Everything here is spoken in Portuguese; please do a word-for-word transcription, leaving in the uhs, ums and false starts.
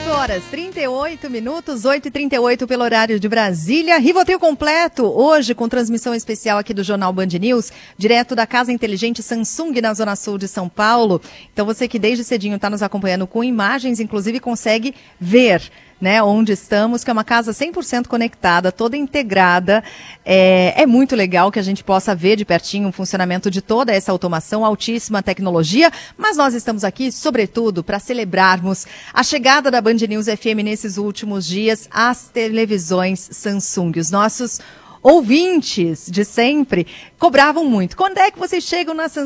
oito horas, trinta e oito minutos, oito e trinta e oito pelo horário de Brasília. Rivotril completo, hoje com transmissão especial aqui do Jornal Band News, direto da Casa Inteligente Samsung na Zona Sul de São Paulo. Então você que desde cedinho está nos acompanhando com imagens, inclusive consegue ver, né, onde estamos, que é uma casa cem por cento conectada, toda integrada. É, é muito legal que a gente possa ver de pertinho o funcionamento de toda essa automação, altíssima tecnologia, mas nós estamos aqui, sobretudo, para celebrarmos a chegada da Band News F M nesses últimos dias às televisões Samsung. Os nossos ouvintes de sempre cobravam muito. Quando é que vocês chegam na Samsung?